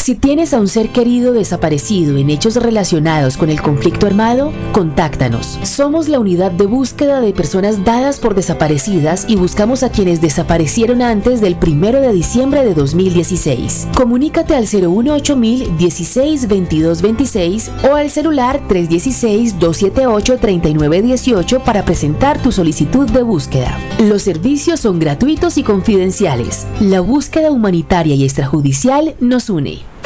Si tienes a un ser querido desaparecido en hechos relacionados con el conflicto armado, contáctanos. Somos la unidad de búsqueda de personas dadas por desaparecidas y buscamos a quienes desaparecieron antes del 1 de diciembre de 2016. Comunícate al 018 16 22 26 o al celular 316-278-3918 para presentar tu solicitud de búsqueda. Los servicios son gratuitos y confidenciales. La búsqueda humanitaria y extrajudicial nos une.